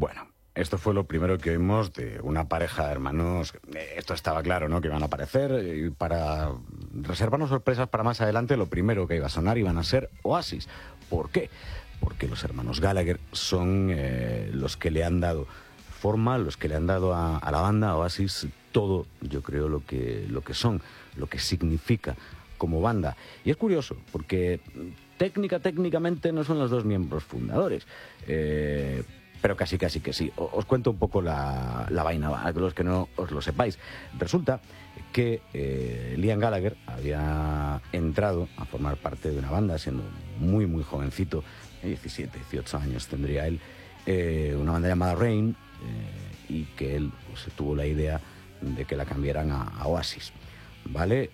Bueno, esto fue lo primero que oímos de una pareja de hermanos. Esto estaba claro, ¿no?, que iban a aparecer. Y para reservarnos sorpresas para más adelante, lo primero que iba a sonar iban a ser Oasis. ¿Por qué? Porque los hermanos Gallagher son los que le han dado forma, los que le han dado a la banda Oasis todo, yo creo, lo que son, lo que significa como banda. Y es curioso, porque técnicamente no son los dos miembros fundadores, pero casi que sí. Os cuento un poco la vaina, a los que no os lo sepáis. Resulta que Liam Gallagher había entrado a formar parte de una banda siendo muy jovencito, 17, 18 años tendría él, una banda llamada Rain, y que él pues, tuvo la idea de que la cambiaran a Oasis, ¿vale?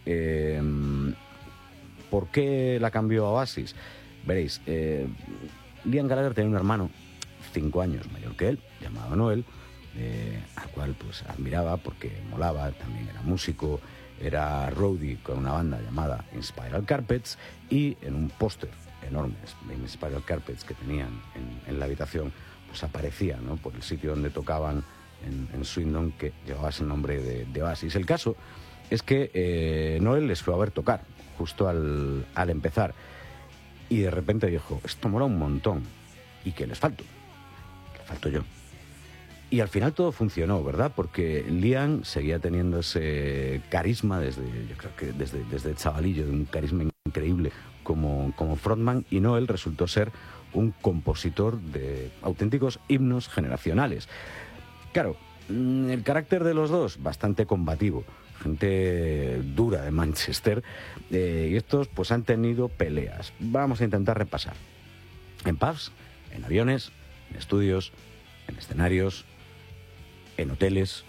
¿Por qué la cambió a Oasis? Veréis, Liam Gallagher tenía un hermano 5 años mayor que él, llamado Noel, al cual pues admiraba porque molaba, también era músico, era roadie con una banda llamada Inspiral Carpets, y en un póster enorme de Inspiral Carpets que tenían en la habitación, pues aparecía, ¿no?, por el sitio donde tocaban en Swindon, que llevaba ese nombre de Oasis. El caso es que Noel les fue a ver tocar justo al empezar, y de repente dijo, esto mola un montón, y que les falto yo. Y al final todo funcionó, ¿verdad? Porque Liam seguía teniendo ese carisma yo creo que desde chavalillo, un carisma increíble como frontman, y Noel resultó ser un compositor de auténticos himnos generacionales. Claro, el carácter de los dos, bastante combativo, gente dura de Manchester, y estos pues han tenido peleas. Vamos a intentar repasar. En pubs, en aviones, en estudios, en escenarios, en hoteles,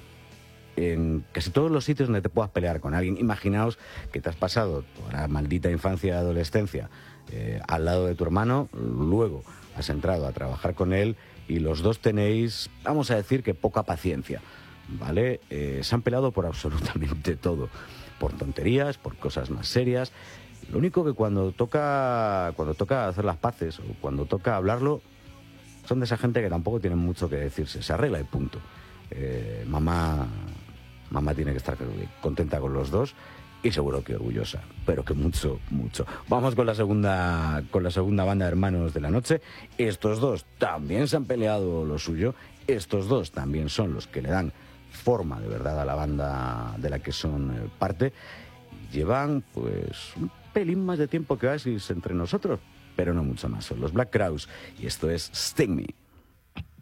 en casi todos los sitios donde te puedas pelear con alguien. Imaginaos que te has pasado toda la maldita infancia y adolescencia al lado de tu hermano, luego has entrado a trabajar con él y los dos tenéis, vamos a decir, que poca paciencia, ¿vale? Se han peleado por absolutamente todo, por tonterías, por cosas más serias. Lo único que cuando toca hacer las paces o cuando toca hablarlo, son de esa gente que tampoco tienen mucho que decirse, se arregla y punto. Mamá tiene que estar contenta con los dos y seguro que orgullosa, pero que mucho. Vamos con la segunda banda de hermanos de la noche. Estos dos también se han peleado lo suyo, estos dos también son los que le dan forma de verdad a la banda de la que son parte. Llevan pues un pelín más de tiempo que Oasis entre nosotros, pero no mucho más. Son los Black Crowes y esto es Sting Me.